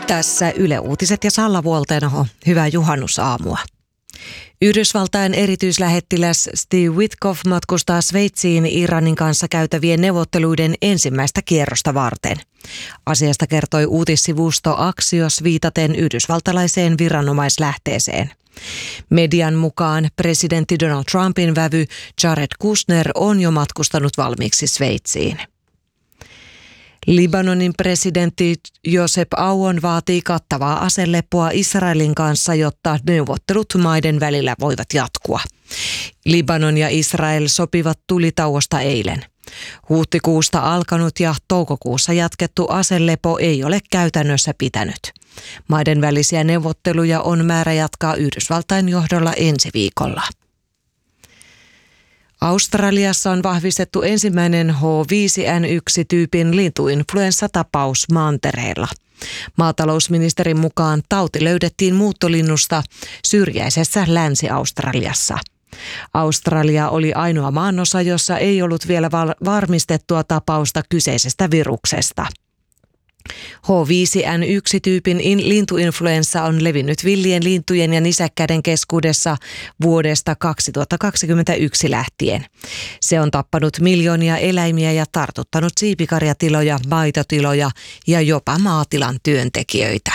Tässä Yle Uutiset ja Salla Vuolteenaho. Hyvää juhannusaamua. Yhdysvaltain erityislähettiläs Steve Witkoff matkustaa Sveitsiin Iranin kanssa käytävien neuvotteluiden ensimmäistä kierrosta varten. Asiasta kertoi uutissivusto Axios viitaten yhdysvaltalaiseen viranomaislähteeseen. Median mukaan presidentti Donald Trumpin vävy Jared Kushner on jo matkustanut valmiiksi Sveitsiin. Libanonin presidentti Josep Aoun vaatii kattavaa aselepoa Israelin kanssa, jotta neuvottelut maiden välillä voivat jatkua. Libanon ja Israel sopivat tulitauosta eilen. Huhtikuusta alkanut ja toukokuussa jatkettu aselepo ei ole käytännössä pitänyt. Maiden välisiä neuvotteluja on määrä jatkaa Yhdysvaltain johdolla ensi viikolla. Australiassa on vahvistettu ensimmäinen H5N1-tyypin lintuinfluenssatapaus mantereella. Maatalousministerin mukaan tauti löydettiin muuttolinnusta syrjäisessä Länsi-Australiassa. Australia oli ainoa maanosa, jossa ei ollut vielä varmistettua tapausta kyseisestä viruksesta. H5N1-tyypin lintuinfluenssa on levinnyt villien lintujen ja nisäkkäiden keskuudessa vuodesta 2021 lähtien. Se on tappanut miljoonia eläimiä ja tartuttanut siipikarjatiloja, maitotiloja ja jopa maatilan työntekijöitä.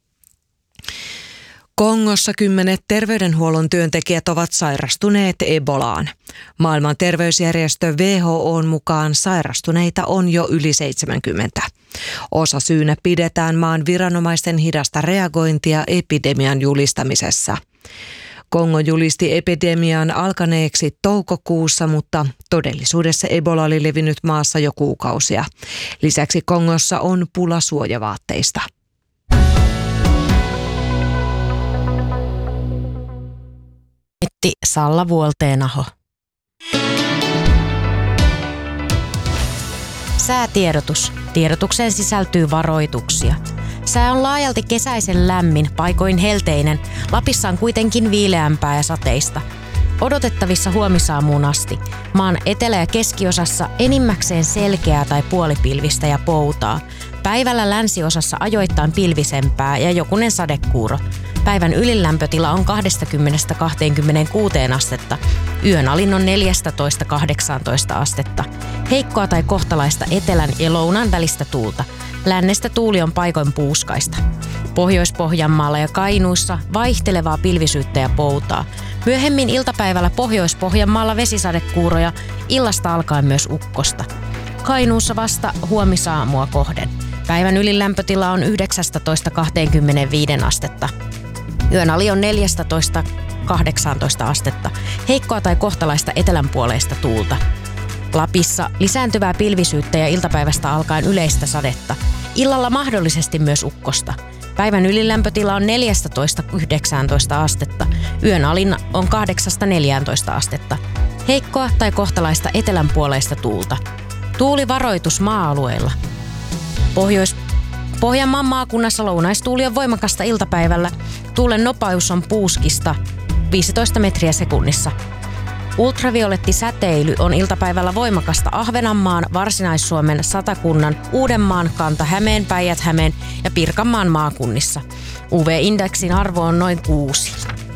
Kongossa 10 terveydenhuollon työntekijät ovat sairastuneet Ebolaan. Maailman terveysjärjestö WHO:n mukaan sairastuneita on jo yli 70. Osasyynä pidetään maan viranomaisten hidasta reagointia epidemian julistamisessa. Kongo julisti epidemian alkaneeksi toukokuussa, mutta todellisuudessa Ebola oli levinnyt maassa jo kuukausia. Lisäksi Kongossa on pula suojavaatteista. Salla Vuolteenaho. Säätiedotus. Tiedotukseen sisältyy varoituksia. Sää on laajalti kesäisen lämmin, paikoin helteinen. Lapissa on kuitenkin viileämpää ja sateista. Odotettavissa huomisaamuun asti. Maan etelä- ja keskiosassa enimmäkseen selkeää tai puolipilvistä ja poutaa. Päivällä länsiosassa ajoittain pilvisempää ja jokunen sadekuuro. Päivän ylilämpötila on 20–26 astetta. Yön alin on 14–18 astetta. Heikkoa tai kohtalaista etelän ja lounaan välistä tuulta. Lännestä tuuli on paikoin puuskaista. Pohjois-Pohjanmaalla ja Kainuussa vaihtelevaa pilvisyyttä ja poutaa. Myöhemmin iltapäivällä Pohjois-Pohjanmaalla vesisadekuuroja, illasta alkaen myös ukkosta. Kainuussa vasta huomisaamua kohden. Päivän ylilämpötila on 19–25 astetta. Yön ali on 14–18 astetta. Heikkoa tai kohtalaista etelänpuoleista tuulta. Lapissa lisääntyvää pilvisyyttä ja iltapäivästä alkaen yleistä sadetta. Illalla mahdollisesti myös ukkosta. Päivän ylilämpötila on 14–19 astetta. Yön alin on 8–14 astetta. Heikkoa tai kohtalaista etelänpuoleista tuulta. Tuulivaroitus maa-alueilla. Pohjanmaan maakunnassa lounaistuuli on voimakasta iltapäivällä. Tuulen nopeus on puuskista 15 metriä sekunnissa. Ultraviolettisäteily on iltapäivällä voimakasta Ahvenanmaan, Varsinais-Suomen, Satakunnan, Uudenmaan, Kanta-Hämeen, Päijät-Hämeen ja Pirkanmaan maakunnissa. UV-indeksin arvo on noin 6.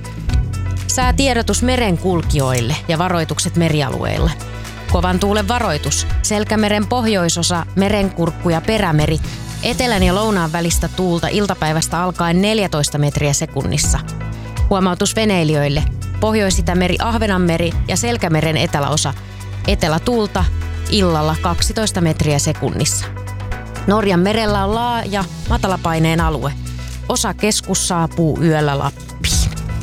Säätiedotus merenkulkijoille ja varoitukset merialueille. Kovan tuulen varoitus. Selkämeren pohjoisosa, merenkurkku ja perämeri. Etelän ja lounaan välistä tuulta iltapäivästä alkaen 14 metriä sekunnissa. Huomautus veneilijöille. Pohjois-Itämeri, Ahvenanmeri ja Selkämeren eteläosa. Etelätuulta illalla 12 metriä sekunnissa. Norjan merellä on laaja matalapaineen alue. Osa keskus saapuu yöllä Lappiin.